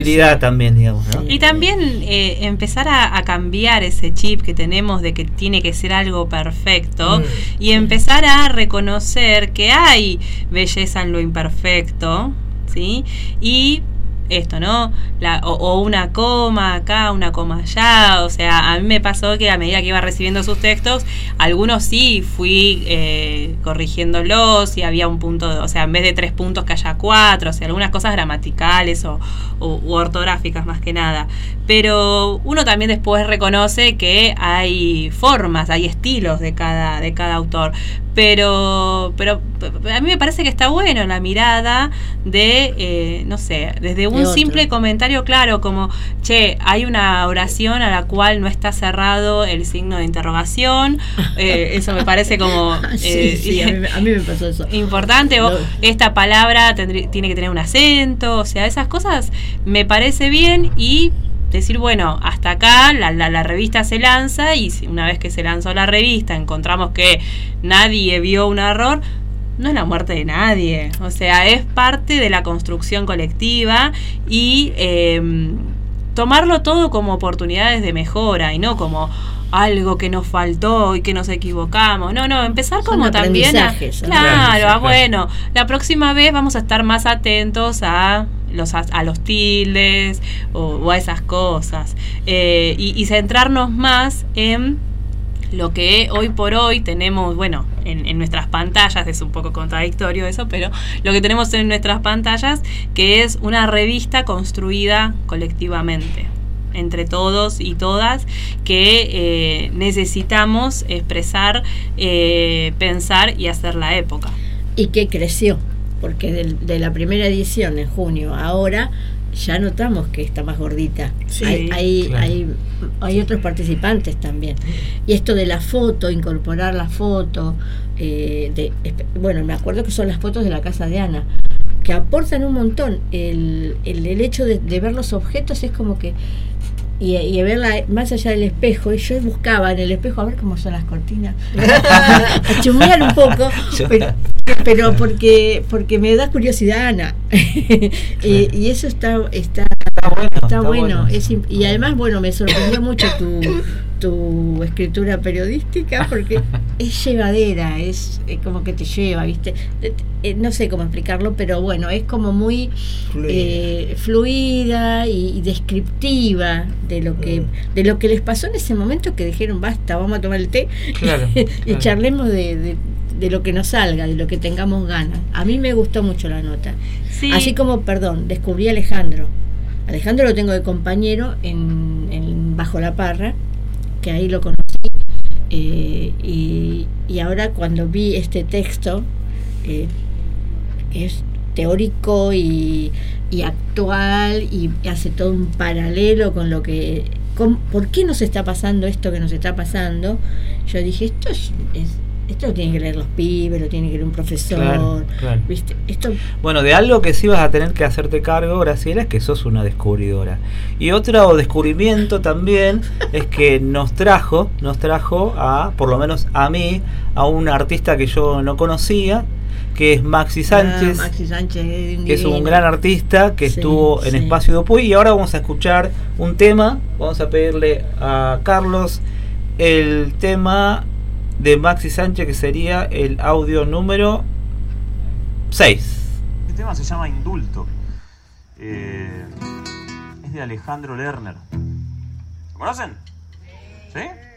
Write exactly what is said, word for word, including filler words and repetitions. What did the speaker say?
también, digamos, ¿no? Y también eh, empezar a, a cambiar ese chip que tenemos de que tiene que ser algo perfecto mm, y sí. empezar a reconocer que hay belleza en lo imperfecto, ¿sí? Y esto, ¿no? La, o, o una coma acá, una coma allá. O sea, a mí me pasó que a medida que iba recibiendo sus textos, algunos sí fui eh, corrigiéndolos y había un punto, de, o sea, en vez de tres puntos que haya cuatro, o sea, algunas cosas gramaticales o, o u ortográficas más que nada. Pero uno también después reconoce que hay formas, hay estilos de cada, de cada autor. Pero, pero a mí me parece que está bueno la mirada de, eh, no sé, desde un simple comentario claro, como, che, hay una oración a la cual no está cerrado el signo de interrogación, eh, eso me parece como eh, sí, sí, a, mí, a mí me pasó eso importante, o esta palabra tendrí, tiene que tener un acento, o sea, esas cosas me parece bien. Y decir, bueno, hasta acá la, la, la revista se lanza y una vez que se lanzó la revista encontramos que nadie vio un error, no es la muerte de nadie, o sea, es parte de la construcción colectiva y eh, tomarlo todo como oportunidades de mejora y no como algo que nos faltó y que nos equivocamos. No, no, empezar como Son también a, son claro, a, bueno, la próxima vez vamos a estar más atentos a los a, a los tildes o, o a esas cosas eh, y, y centrarnos más en lo que hoy por hoy tenemos, bueno, en, en nuestras pantallas, es un poco contradictorio eso, pero lo que tenemos en nuestras pantallas, que es una revista construida colectivamente, entre todos y todas, que eh, necesitamos expresar, eh, pensar y hacer la época. Y que creció, porque de, de la primera edición en junio a ahora ya notamos que está más gordita. Sí, hay, hay, claro. hay, hay otros participantes también. Y esto de la foto, incorporar la foto, eh, de, bueno, me acuerdo que son las fotos de la casa de Ana, que aportan un montón. El, el, el hecho de, de ver los objetos es como que, y, y verla más allá del espejo, y yo buscaba en el espejo a ver cómo son las cortinas, a chusmear un poco, pero, pero porque porque me da curiosidad Ana. y, y eso está está está bueno, está está bueno. bueno. Es, y además, bueno, me sorprendió mucho tu tu escritura periodística, porque es llevadera, es, es como que te lleva, ¿viste? Eh, no sé cómo explicarlo, pero bueno, es como muy fluida, eh, fluida y, y descriptiva de lo que mm. de lo que les pasó en ese momento, que dijeron, basta, vamos a tomar el té, claro, y claro. charlemos de, de, de lo que nos salga, de lo que tengamos ganas. A mí me gustó mucho la nota. Sí. Así como, perdón, descubrí a Alejandro. Alejandro lo tengo de compañero en, en Bajo la Parra, que ahí lo conocí, eh, y, y ahora cuando vi este texto, eh, que es teórico y, y actual, y hace todo un paralelo con lo que, con, ¿por qué nos está pasando esto que nos está pasando? Yo dije, esto es, es esto lo tienen que leer los pibes, lo tiene que leer un profesor, claro, claro. ¿Viste? Esto... Bueno, de algo que sí vas a tener que hacerte cargo, Graciela, es que sos una descubridora. Y otro descubrimiento también es que nos trajo, nos trajo a, por lo menos a mí, a un artista que yo no conocía, que es Maxi Sánchez, ah, Maxi Sánchez es que es un gran artista que sí, estuvo en sí. Espacio Dupuy. Y ahora vamos a escuchar un tema, vamos a pedirle a Carlos el tema de Maxi Sánchez, que sería el audio número seis. Este tema se llama Indulto. Eh, es de Alejandro Lerner. ¿Lo conocen? ¿Sí?